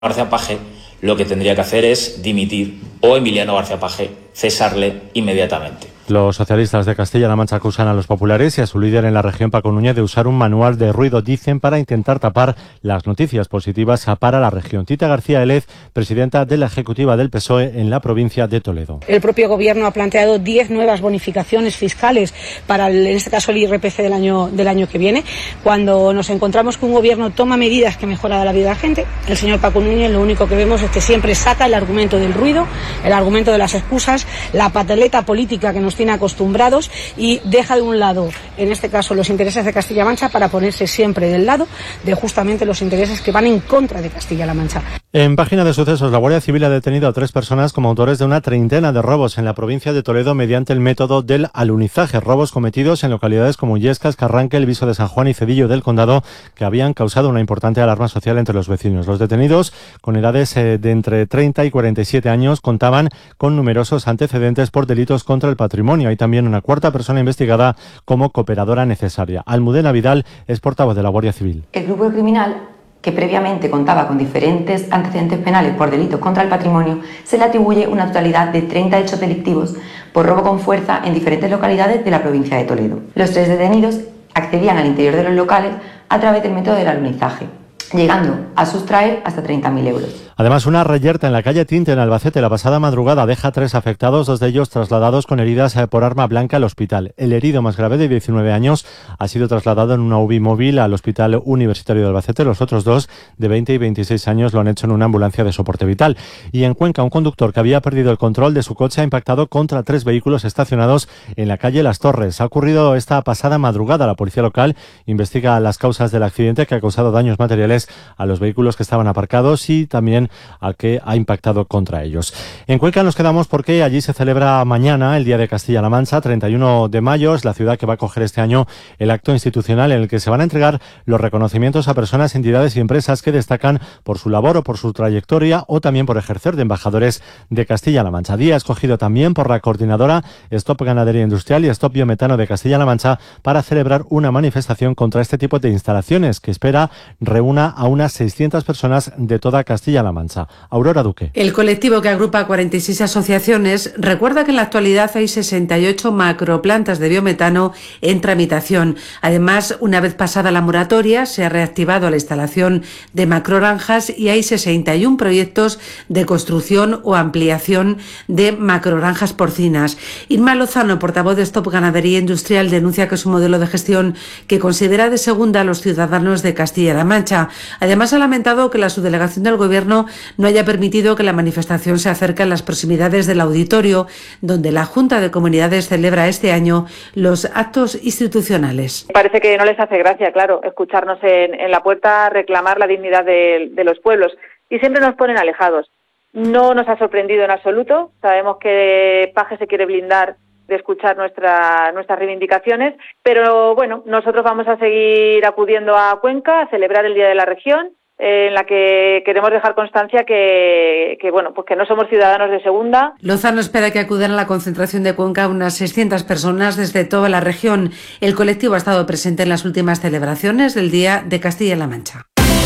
García Paje lo que tendría que hacer es dimitir o Emiliano García Paje cesarle inmediatamente. Los socialistas de Castilla-La Mancha acusan a los populares y a su líder en la región, Paco Núñez, de usar un manual de ruido, dicen, para intentar tapar las noticias positivas para la región. Tita García Elez, presidenta de la Ejecutiva del PSOE en la provincia de Toledo. El propio Gobierno ha planteado 10 nuevas bonificaciones fiscales para, en este caso, el IRPF del año que viene. Cuando nos encontramos que un Gobierno toma medidas que mejoran la vida de la gente, el señor Paco Núñez lo único que vemos es que siempre saca el argumento del ruido, el argumento de las excusas, la pataleta política que nos tiene acostumbrados y deja de un lado, en este caso, los intereses de Castilla-La Mancha para ponerse siempre del lado de justamente los intereses que van en contra de Castilla-La Mancha. En página de sucesos, la Guardia Civil ha detenido a 3 personas como autores de una treintena de robos en la provincia de Toledo mediante el método del alunizaje. Robos cometidos en localidades como Illescas, Carranque, El Viso de San Juan y Cedillo del Condado, que habían causado una importante alarma social entre los vecinos. Los detenidos, con edades de entre 30 y 47 años, contaban con numerosos antecedentes por delitos contra el patrimonio. Hay también una cuarta persona investigada como cooperadora necesaria. Almudena Vidal es portavoz de la Guardia Civil. El grupo criminal, que previamente contaba con diferentes antecedentes penales por delitos contra el patrimonio, se le atribuye una totalidad de 30 hechos delictivos por robo con fuerza en diferentes localidades de la provincia de Toledo. Los 3 detenidos accedían al interior de los locales a través del método del alunizaje, llegando a sustraer hasta 30.000 euros. Además, una reyerta en la calle Tinte, en Albacete, la pasada madrugada deja a 3 afectados, 2 de ellos trasladados con heridas por arma blanca al hospital. El herido más grave, de 19 años, ha sido trasladado en una UBI móvil al Hospital Universitario de Albacete. Los otros 2, de 20 y 26 años, lo han hecho en una ambulancia de soporte vital. Y en Cuenca, un conductor que había perdido el control de su coche ha impactado contra 3 vehículos estacionados en la calle Las Torres. Ha ocurrido esta pasada madrugada. La policía local investiga las causas del accidente, que ha causado daños materiales a los vehículos que estaban aparcados y también al que ha impactado contra ellos. En Cuenca nos quedamos porque allí se celebra mañana el Día de Castilla-La Mancha, 31 de mayo, es la ciudad que va a acoger este año el acto institucional en el que se van a entregar los reconocimientos a personas, entidades y empresas que destacan por su labor o por su trayectoria o también por ejercer de embajadores de Castilla-La Mancha. Día escogido también por la coordinadora Stop Ganadería Industrial y Stop Biometano de Castilla-La Mancha para celebrar una manifestación contra este tipo de instalaciones que espera reúna a unas 600 personas de toda Castilla-La Mancha. Aurora Duque. El colectivo, que agrupa 46 asociaciones, recuerda que en la actualidad hay 68 macroplantas de biometano en tramitación. Además, una vez pasada la moratoria, se ha reactivado la instalación de macrogranjas y hay 61 proyectos de construcción o ampliación de macrogranjas porcinas. Irma Lozano, portavoz de Stop Ganadería Industrial, denuncia que es un modelo de gestión que considera de segunda a los ciudadanos de Castilla-La Mancha. Además, ha lamentado que la subdelegación del Gobierno no haya permitido que la manifestación se acerque a las proximidades del auditorio, donde la Junta de Comunidades celebra este año los actos institucionales. Parece que no les hace gracia, claro, escucharnos en la puerta reclamar la dignidad de los pueblos y siempre nos ponen alejados. No nos ha sorprendido en absoluto, sabemos que Paje se quiere blindar de escuchar nuestras reivindicaciones, pero bueno, nosotros vamos a seguir acudiendo a Cuenca a celebrar el Día de la Región, en la que queremos dejar constancia que no somos ciudadanos de segunda. Lozano espera que acudan a la concentración de Cuenca unas 600 personas desde toda la región. El colectivo ha estado presente en las últimas celebraciones del Día de Castilla-La Mancha.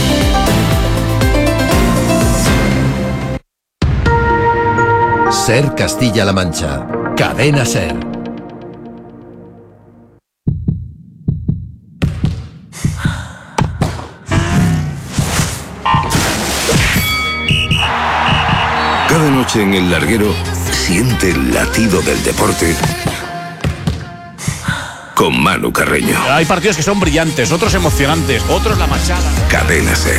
Ser Castilla-La Mancha. Cadena Ser. Cada noche en el larguero siente el latido del deporte con Manu Carreño. Hay partidos que son brillantes, otros emocionantes, otros la machada. Cadena Ser.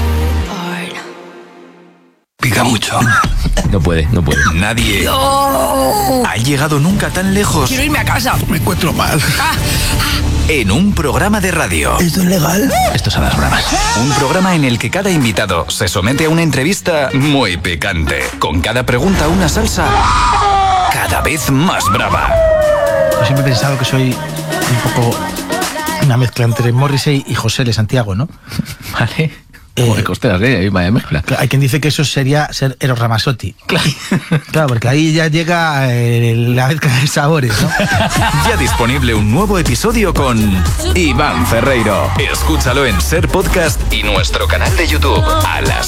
Pica mucho. No puede. Nadie ha llegado nunca tan lejos. Quiero irme a casa. Me encuentro mal. En un programa de radio. ¿Esto es legal? Esto es a las bravas. Un programa en el que cada invitado se somete a una entrevista muy picante. Con cada pregunta una salsa cada vez más brava. Yo siempre he pensado que soy un poco una mezcla entre Morrissey y José de Santiago, ¿no? Vale. Como costeras, vaya mezcla. Hay quien dice que eso sería ser Eros Ramazzotti. Claro, porque ahí ya llega la mezcla de sabores, ¿no? Ya disponible un nuevo episodio con Iván Ferreiro. Escúchalo en Ser Podcast y nuestro canal de YouTube a las